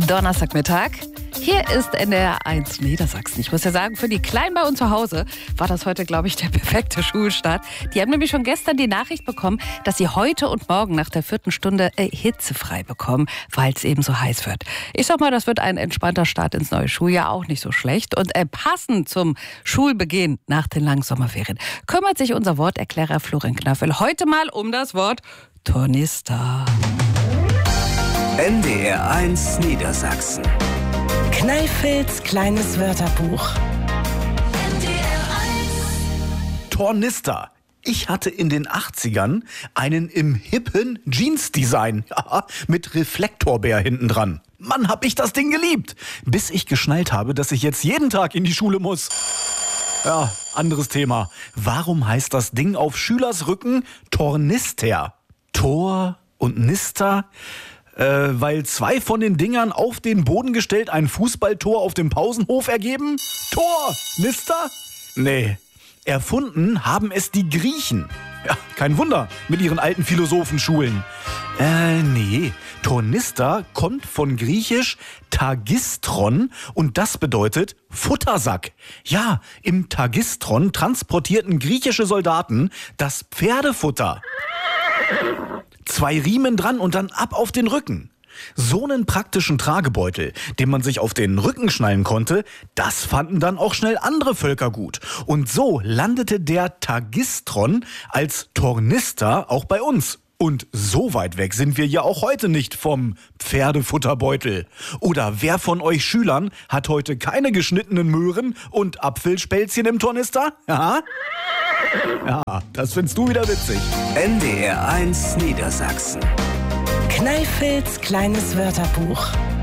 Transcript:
Donnerstagmittag. Hier ist NDR 1 Niedersachsen. Ich muss ja sagen, für die Kleinen bei uns zu Hause war das heute, glaube ich, der perfekte Schulstart. Die haben nämlich schon gestern die Nachricht bekommen, dass sie heute und morgen nach der 4. Stunde hitzefrei bekommen, weil es eben so heiß wird. Ich sag mal, das wird ein entspannter Start ins neue Schuljahr, auch nicht so schlecht. Und passend zum Schulbeginn nach den langen Sommerferien kümmert sich unser Worterklärer Florian Knöffel heute mal um das Wort Tornister. NDR 1 Niedersachsen. Kneifels kleines Wörterbuch. Tornister. Ich hatte in den 80ern einen im hippen Jeans-Design, ja, mit Reflektorbär hinten dran. Mann, hab ich das Ding geliebt, bis ich geschnallt habe, dass ich jetzt jeden Tag in die Schule muss. Ja, anderes Thema. Warum heißt das Ding auf Schülers Rücken Tornister? Tor und Nister? Weil 2 von den Dingern auf den Boden gestellt ein Fußballtor auf dem Pausenhof ergeben? Tor! Nister? Nee. Erfunden haben es die Griechen. Ja, kein Wunder, mit ihren alten Philosophenschulen. Nee. Tornister kommt von griechisch Tagistron und das bedeutet Futtersack. Ja, im Tagistron transportierten griechische Soldaten das Pferdefutter. 2 Riemen dran und dann ab auf den Rücken. So einen praktischen Tragebeutel, den man sich auf den Rücken schnallen konnte, das fanden dann auch schnell andere Völker gut. Und so landete der Tagistron als Tornister auch bei uns. Und so weit weg sind wir ja auch heute nicht vom Pferdefutterbeutel. Oder wer von euch Schülern hat heute keine geschnittenen Möhren und Apfelspälzchen im Tornister? Ja? Ja, das findest du wieder witzig. NDR 1 Niedersachsen. Kneifels kleines Wörterbuch.